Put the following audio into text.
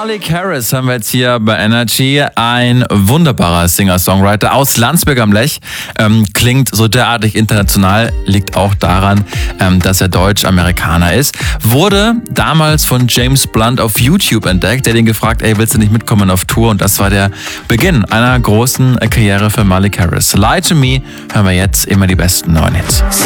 Malik Harris haben wir jetzt hier bei Energy. Ein wunderbarer Singer-Songwriter aus Landsberg am Lech. Klingt so derartig international, liegt auch daran, dass er Deutsch-Amerikaner ist. Wurde damals von James Blunt auf YouTube entdeckt. Der hat ihn gefragt, willst du nicht mitkommen auf Tour? Und das war der Beginn einer großen Karriere für Malik Harris. Lie to Me hören wir jetzt immer die besten neuen Hits.